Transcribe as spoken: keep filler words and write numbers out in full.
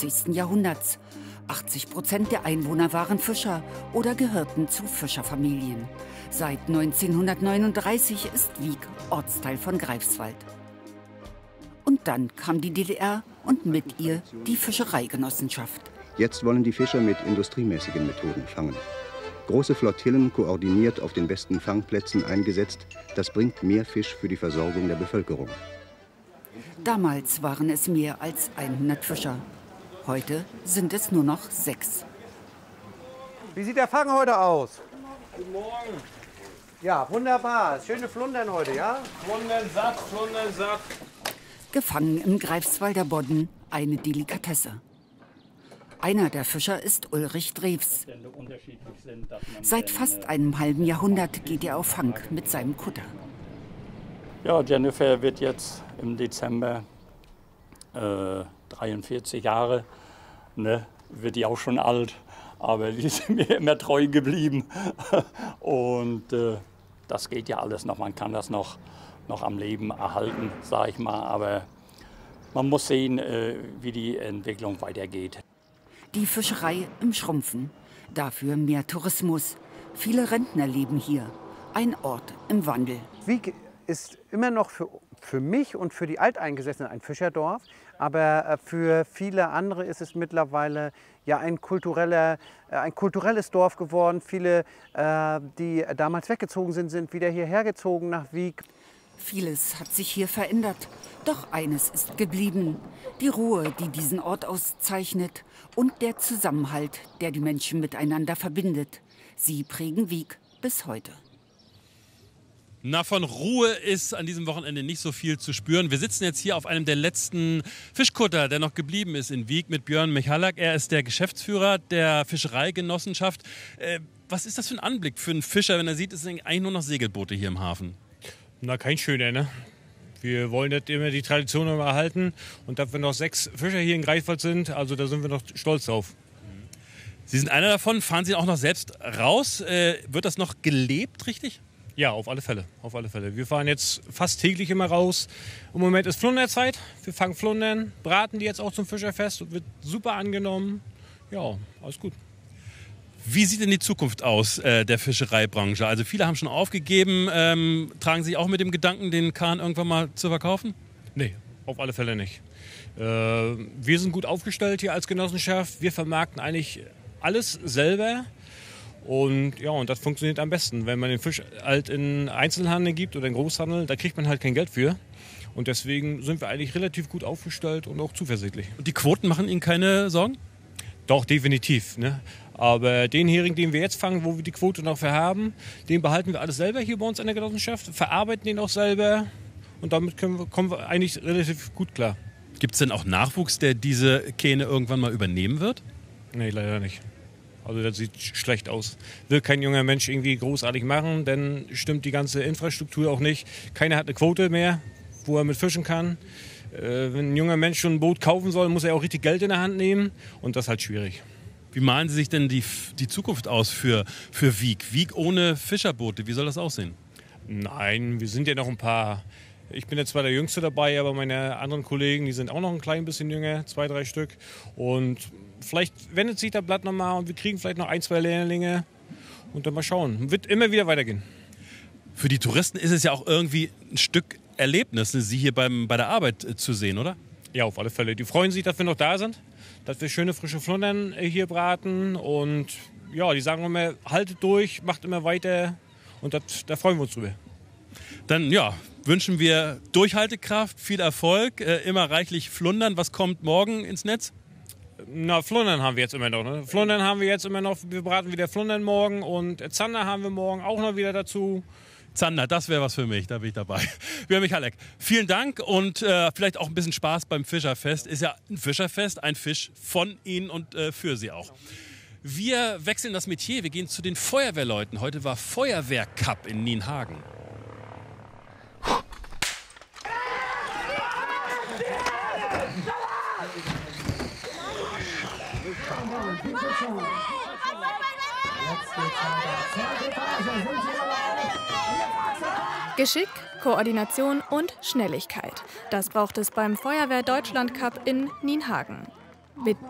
zwanzigsten Jahrhunderts. achtzig Prozent der Einwohner waren Fischer oder gehörten zu Fischerfamilien. Seit neunzehnhundertneununddreißig ist Wiek Ortsteil von Greifswald. Und dann kam die D D R und mit ihr die Fischereigenossenschaft. Jetzt wollen die Fischer mit industriemäßigen Methoden fangen. Große Flottillen koordiniert auf den besten Fangplätzen eingesetzt, das bringt mehr Fisch für die Versorgung der Bevölkerung. Damals waren es mehr als hundert Fischer. Heute sind es nur noch sechs. Wie sieht der Fang heute aus? Guten Morgen. Ja, wunderbar. Schöne Flundern heute, ja? Flundern satt, Flundern satt. Gefangen im Greifswalder Bodden, eine Delikatesse. Einer der Fischer ist Ulrich Drews. Seit fast einem halben Jahrhundert geht er auf Fang mit seinem Kutter. Ja, Jennifer wird jetzt im Dezember äh, dreiundvierzig Jahre. Ne? Wird die auch schon alt, aber die ist mir immer treu geblieben. Und äh, das geht ja alles noch. Man kann das noch, noch am Leben erhalten, sage ich mal. Aber man muss sehen, äh, wie die Entwicklung weitergeht. Die Fischerei im Schrumpfen. Dafür mehr Tourismus. Viele Rentner leben hier. Ein Ort im Wandel. Wiek ist immer noch für, für mich und für die Alteingesessenen ein Fischerdorf. Aber für viele andere ist es mittlerweile ja ein, kultureller, ein kulturelles Dorf geworden. Viele, die damals weggezogen sind, sind wieder hierher gezogen nach Wiek. Vieles hat sich hier verändert. Doch eines ist geblieben. Die Ruhe, die diesen Ort auszeichnet. Und der Zusammenhalt, der die Menschen miteinander verbindet. Sie prägen Wiek bis heute. Na, von Ruhe ist an diesem Wochenende nicht so viel zu spüren. Wir sitzen jetzt hier auf einem der letzten Fischkutter, der noch geblieben ist in Wiek, mit Björn Michalak. Er ist der Geschäftsführer der Fischereigenossenschaft. Äh, was ist das für ein Anblick für einen Fischer, wenn er sieht, es sind eigentlich nur noch Segelboote hier im Hafen? Na, kein schöner, ne? Wir wollen nicht immer die Tradition noch erhalten. Und dass wir noch sechs Fischer hier in Greifswald sind, also da sind wir noch stolz drauf. Sie sind einer davon. Fahren Sie auch noch selbst raus? Äh, wird das noch gelebt, richtig? Ja, auf alle Fälle, auf alle Fälle. Wir fahren jetzt fast täglich immer raus. Im Moment ist Flunderzeit. Wir fangen Flundern, braten die jetzt auch zum Fischerfest und wird super angenommen. Ja, alles gut. Wie sieht denn die Zukunft aus äh, der Fischereibranche? Also viele haben schon aufgegeben. Ähm, tragen Sie auch mit dem Gedanken, den Kahn irgendwann mal zu verkaufen? Nee, auf alle Fälle nicht. Äh, wir sind gut aufgestellt hier als Genossenschaft. Wir vermarkten eigentlich alles selber. Und ja, und das funktioniert am besten. Wenn man den Fisch halt in Einzelhandel gibt oder in Großhandel, da kriegt man halt kein Geld für. Und deswegen sind wir eigentlich relativ gut aufgestellt und auch zuversichtlich. Und die Quoten machen Ihnen keine Sorgen? Doch, definitiv. Ne? Aber den Hering, den wir jetzt fangen, wo wir die Quote noch für haben, den behalten wir alles selber hier bei uns in der Genossenschaft, verarbeiten den auch selber und damit können wir, kommen wir eigentlich relativ gut klar. Gibt es denn auch Nachwuchs, der diese Kähne irgendwann mal übernehmen wird? Nee, leider nicht. Also das sieht schlecht aus. Will kein junger Mensch irgendwie großartig machen, denn stimmt die ganze Infrastruktur auch nicht. Keiner hat eine Quote mehr, wo er mit fischen kann. Äh, wenn ein junger Mensch schon ein Boot kaufen soll, muss er auch richtig Geld in der Hand nehmen und das ist halt schwierig. Wie malen Sie sich denn die, die Zukunft aus für, für Wiek? Wiek ohne Fischerboote, wie soll das aussehen? Nein, wir sind ja noch ein paar. Ich bin jetzt zwar der Jüngste dabei, aber meine anderen Kollegen, die sind auch noch ein klein bisschen jünger, zwei, drei Stück. Und vielleicht wendet sich das Blatt nochmal und wir kriegen vielleicht noch ein, zwei Lehrlinge und dann mal schauen. Wird immer wieder weitergehen. Für die Touristen ist es ja auch irgendwie ein Stück Erlebnis, Sie hier beim, bei der Arbeit zu sehen, oder? Ja, auf alle Fälle. Die freuen sich, dass wir noch da sind, dass wir schöne frische Flundern hier braten und ja, die sagen immer, haltet durch, macht immer weiter und das, da freuen wir uns drüber. Dann ja, wünschen wir Durchhaltekraft, viel Erfolg, äh, immer reichlich Flundern. Was kommt morgen ins Netz? Na, Flundern haben wir jetzt immer noch. Ne? Flundern haben wir jetzt immer noch. Wir braten wieder Flundern morgen und Zander haben wir morgen auch noch wieder dazu. Zander, das wäre was für mich, da bin ich dabei. Björn Michalak, vielen Dank und äh, vielleicht auch ein bisschen Spaß beim Fischerfest. Ist ja ein Fischerfest, ein Fisch von Ihnen und äh, für Sie auch. Wir wechseln das Metier, wir gehen zu den Feuerwehrleuten. Heute war Feuerwehrcup in Nienhagen. Geschick, Koordination und Schnelligkeit. Das braucht es beim Feuerwehr Deutschland Cup in Nienhagen. Mit